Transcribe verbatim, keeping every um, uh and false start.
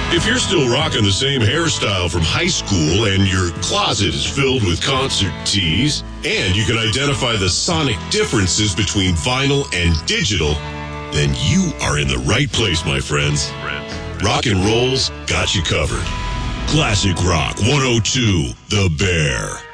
If you're still rocking the same hairstyle from high school and your closet is filled with concert tees, and you can identify the sonic differences between vinyl and digital, then you are in the right place, my friends. Rock and Roll's got you covered. Classic Rock one oh two, The Bear.